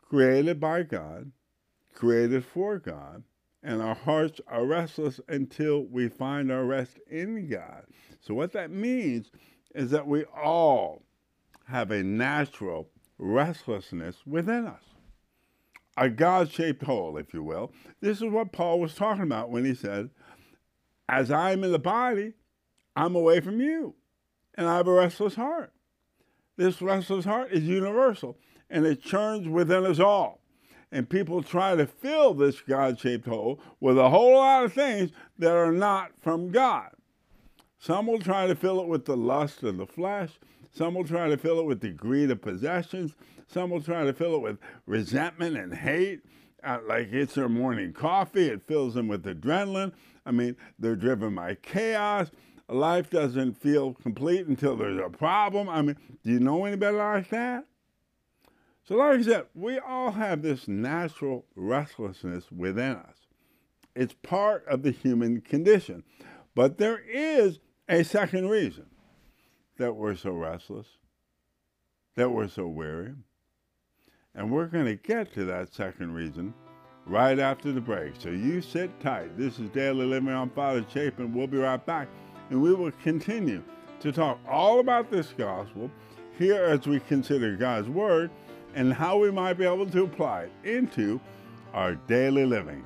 created by God, created for God, and our hearts are restless until we find our rest in God. So what that means is that we all have a natural restlessness within us, a God-shaped hole, if you will. This is what Paul was talking about when he said, as I am in the body, I'm away from you, and I have a restless heart. This restless heart is universal, and it churns within us all. And people try to fill this God-shaped hole with a whole lot of things that are not from God. Some will try to fill it with the lust of the flesh. Some will try to fill it with the greed of possessions. Some will try to fill it with resentment and hate, like it's their morning coffee. It fills them with adrenaline. I mean, they're driven by chaos. Life doesn't feel complete until there's a problem. I mean, do you know anybody like that? So like I said, we all have this natural restlessness within us. It's part of the human condition. But there is a second reason that we're so restless, that we're so weary. And we're going to get to that second reason right after the break. So you sit tight. This is Daily Living on Father Chapin. We'll be right back. And we will continue to talk all about this gospel here as we consider God's Word and how we might be able to apply it into our daily living.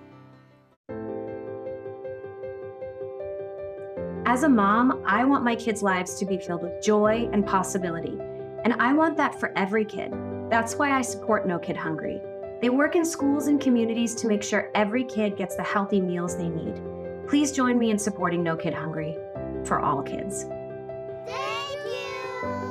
As a mom, I want my kids' lives to be filled with joy and possibility. And I want that for every kid. That's why I support No Kid Hungry. They work in schools and communities to make sure every kid gets the healthy meals they need. Please join me in supporting No Kid Hungry for all kids. Thank you!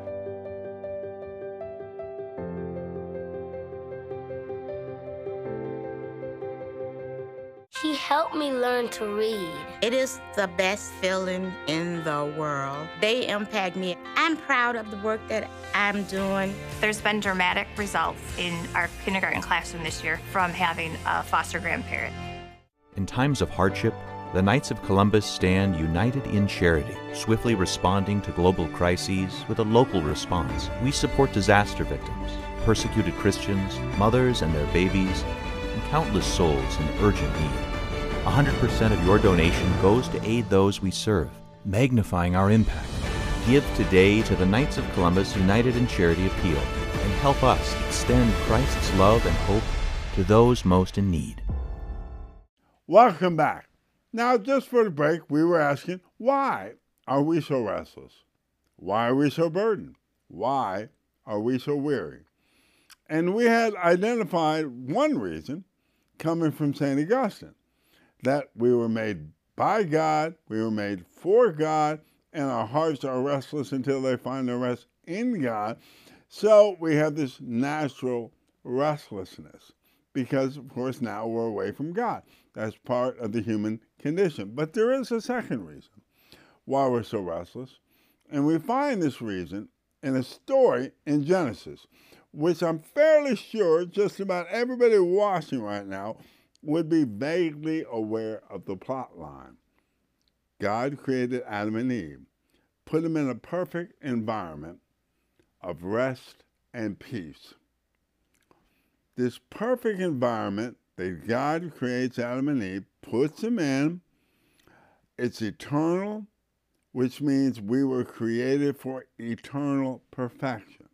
He helped me learn to read. It is the best feeling in the world. They impact me. I'm proud of the work that I'm doing. There's been dramatic results in our kindergarten classroom this year from having a foster grandparent. In times of hardship, the Knights of Columbus stand united in charity, swiftly responding to global crises with a local response. We support disaster victims, persecuted Christians, mothers and their babies, and countless souls in urgent need. 100% of your donation goes to aid those we serve, magnifying our impact. Give today to the Knights of Columbus United in Charity Appeal and help us extend Christ's love and hope to those most in need. Welcome back. Now, just for the break, we were asking, why are we so restless? Why are we so burdened? Why are we so weary? And we had identified one reason coming from St. Augustine, that we were made by God, we were made for God, and our hearts are restless until they find their rest in God. So we have this natural restlessness because, of course, now we're away from God. That's part of the human condition. But there is a second reason why we're so restless, and we find this reason in a story in Genesis, which I'm fairly sure just about everybody watching right now would be vaguely aware of the plot line. God created Adam and Eve, put them in a perfect environment of rest and peace. This perfect environment that God creates Adam and Eve, puts them in, it's eternal, which means we were created for eternal perfection.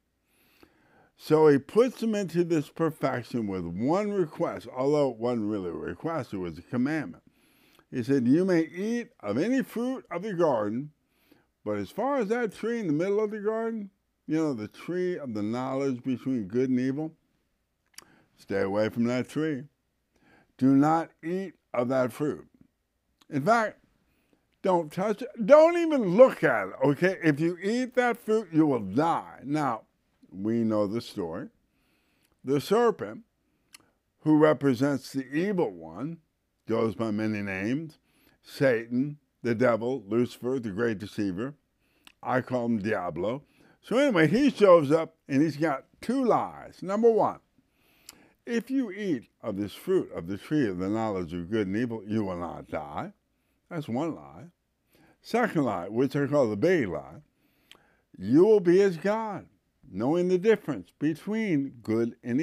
So he puts them into this perfection with one request, although it wasn't really a request, it was a commandment. He said, you may eat of any fruit of the garden, but as far as that tree in the middle of the garden, you know, the tree of the knowledge between good and evil, stay away from that tree. Do not eat of that fruit. In fact, don't touch it. Don't even look at it, okay? If you eat that fruit, you will die. Now, we know the story. The serpent, who represents the evil one, goes by many names. Satan, the devil, Lucifer, the great deceiver. I call him Diablo. So anyway, he shows up and he's got two lies. Number one, if you eat of this fruit of the tree of the knowledge of good and evil, you will not die. That's one lie. Second lie, which I call the big lie, you will be as God, knowing the difference between good and evil.